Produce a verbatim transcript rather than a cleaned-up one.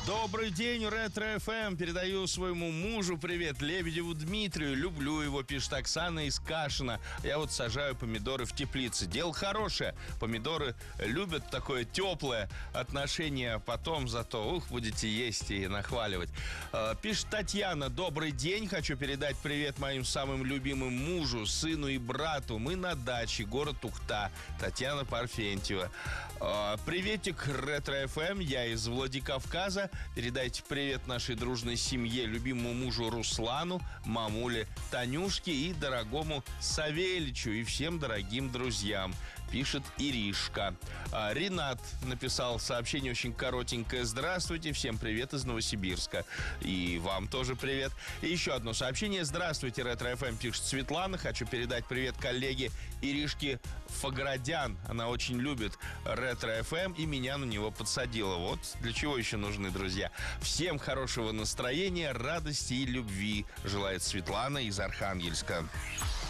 Добрый день, Ретро-эф эм. Передаю своему мужу привет, Лебедеву Дмитрию. Люблю его, пишет Оксана из Кашина. Я вот сажаю помидоры в теплице. Дело хорошее. Помидоры любят такое теплое отношение. Потом зато, ух, будете есть и нахваливать. Пишет Татьяна. Добрый день. Хочу передать привет моим самым любимым мужу, сыну и брату. Мы на даче, город Ухта. Татьяна Парфентьева. Приветик, Ретро-эф эм. Я из Владикавказа. Передайте привет нашей дружной семье, любимому мужу Руслану, мамуле Танюшке и дорогому Савельичу и всем дорогим друзьям, пишет Иришка. а, Ренат написал сообщение очень коротенькое. Здравствуйте, всем привет из Новосибирска. И вам тоже привет. И еще одно сообщение. Здравствуйте, Ретро-эф эм, пишет Светлана. Хочу передать привет коллеге Иришке Фаградян. Она очень любит Ретро-эф эм и меня на него подсадила. Вот для чего еще нужны друзья. Всем хорошего настроения, радости и любви желает Светлана из Архангельска.